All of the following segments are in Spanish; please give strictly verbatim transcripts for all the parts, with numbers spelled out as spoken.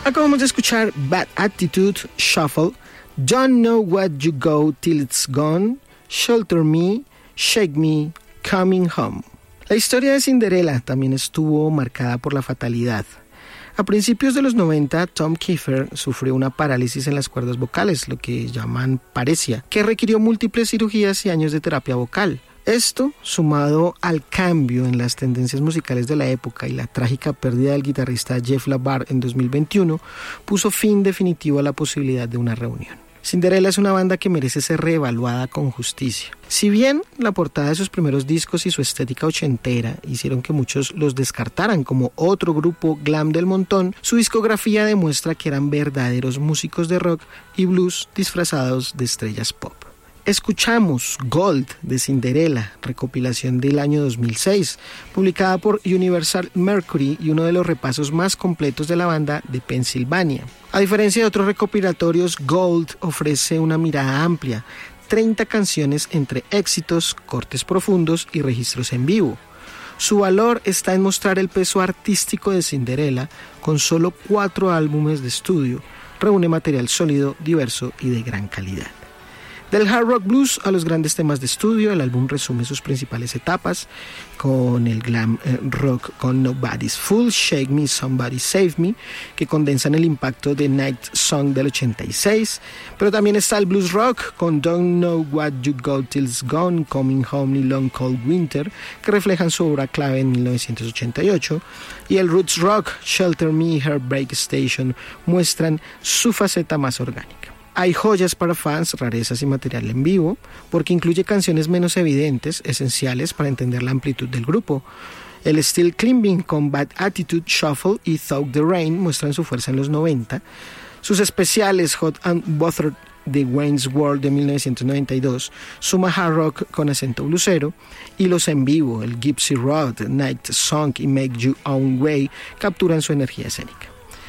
Acabamos de escuchar Bad Attitude, Shuffle, Don't Know What You Go Till It's Gone, Shelter Me, Shake Me, Coming Home. La historia de Cinderella también estuvo marcada por la fatalidad. A principios de los noventa, Tom Kiefer sufrió una parálisis en las cuerdas vocales, lo que llaman paresia, que requirió múltiples cirugías y años de terapia vocal. Esto, sumado al cambio en las tendencias musicales de la época y la trágica pérdida del guitarrista Jeff Labar en dos mil veintiuno, puso fin definitivo a la posibilidad de una reunión. Cinderella es una banda que merece ser reevaluada con justicia. Si bien la portada de sus primeros discos y su estética ochentera hicieron que muchos los descartaran como otro grupo glam del montón, su discografía demuestra que eran verdaderos músicos de rock y blues disfrazados de estrellas pop. Escuchamos Gold de Cinderella, recopilación del año dos mil seis, publicada por Universal Mercury y uno de los repasos más completos de la banda de Pensilvania. A diferencia de otros recopilatorios, Gold ofrece una mirada amplia, treinta canciones entre éxitos, cortes profundos y registros en vivo. Su valor está en mostrar el peso artístico de Cinderella con solo cuatro álbumes de estudio. Reúne material sólido, diverso y de gran calidad. Del hard rock blues a los grandes temas de estudio, el álbum resume sus principales etapas, con el glam rock con Nobody's Fool, Shake Me, Somebody Save Me, que condensan el impacto de Night Song del ochenta y seis, pero también está el blues rock con Don't Know What You Go Till It's Gone, Coming Home y Long Cold Winter, que reflejan su obra clave en mil novecientos ochenta y ocho, y el roots rock, Shelter Me y Heartbreak Station, muestran su faceta más orgánica. Hay joyas para fans, rarezas y material en vivo, porque incluye canciones menos evidentes, esenciales para entender la amplitud del grupo. El Still Climbing con Bad Attitude, Shuffle y Thug the Rain muestran su fuerza en los noventa. Sus especiales Hot and Bothered de Wayne's World de mil novecientos noventa y dos suma hard rock con acento blusero, y los en vivo, el Gypsy Road, Night Song y Make Your Own Way, capturan su energía escénica.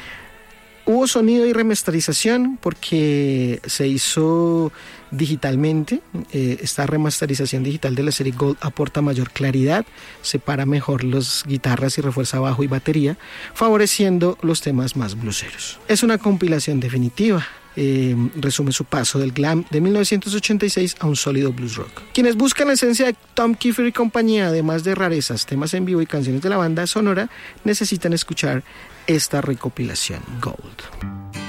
Hubo sonido y remasterización porque se hizo digitalmente. Eh, esta remasterización digital de la serie Gold aporta mayor claridad, separa mejor las guitarras y refuerza bajo y batería, favoreciendo los temas más bluseros. Es una compilación definitiva. Eh, resume su paso del glam de mil novecientos ochenta y seis a un sólido blues rock. Quienes buscan la esencia de Tom Kiefer y compañía, además de rarezas, temas en vivo y canciones de la banda sonora, necesitan escuchar esta recopilación Gold.